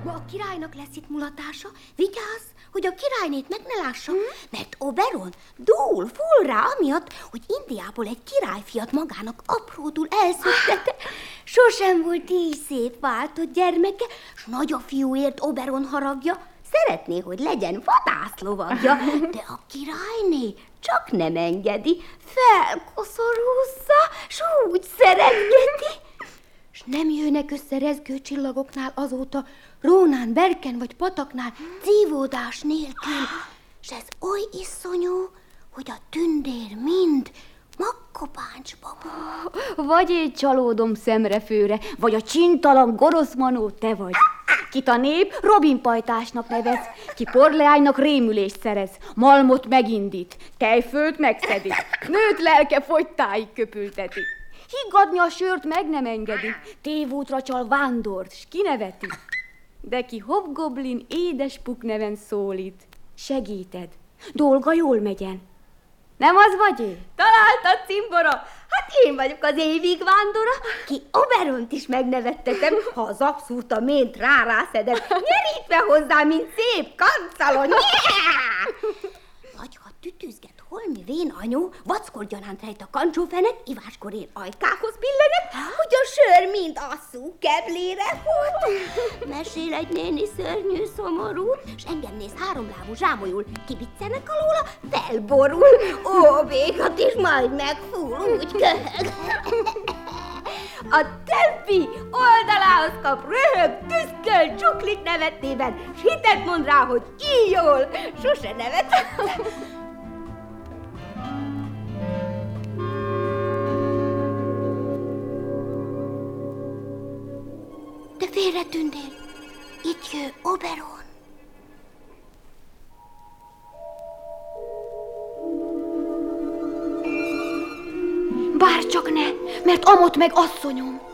a királynak lesz itt mulatása, vigyázz, hogy a királynét meg ne lássa, mert Oberon dúl full rá amiatt, hogy Indiából egy királyfiat magának apródul elszöktette. Sosem volt így szép váltott gyermeke, s nagyafiúért Oberon haragja, szeretné, hogy legyen vadászlovagja, de a királyné csak nem engedi, felkoszorúzza, s úgy szeretgeti. S nem jönnek össze rezgő csillagoknál azóta, Rónán, Berken vagy pataknál, cívódás nélkül, s ez oly iszonyú, hogy a tündér mind magkopáncsba bújt. Vagy én csalódom szemrefőre, vagy a csintalan goroszmanó te vagy. Kit a nép Robin pajtásnak nevez, ki porleánynak rémülést szerez, malmot megindít, tejfölt megszedi, nőt lelke fogytáig köpülteti. Higgadni a sört meg nem engedi, tévútra csal vándort, s kineveti. De ki Hobgoblin édes Puk neven szólít, segíted, dolga jól megyen. Nem az vagy én? Találtad, cimbora? Hát én vagyok az évig vándora, ki Oberont is megnevettetem, ha az abszurta mént rászedem, nyerítve hozzá, mint szép kancalon. Vagy ha tütüzget holmi vén anyó, vackor gyanánt rejt a kancsófenek, iváskor én ajkához billenek, hogy a sör mind asszú keblére fut. Mesél egy néni szörnyű szomorú, s engem néz háromlábú zsámolyul, kibiccenek alóla, felborul, ó, végat is majd megfúl, úgy köhög. A többi oldalához kap röhög, tüszköl, csuklik nevetében, s hitet mond rá, hogy így jól, sose nevetett. De félre, tündér, itt jön Oberon. Bárcsak ne, mert amott meg asszonyom.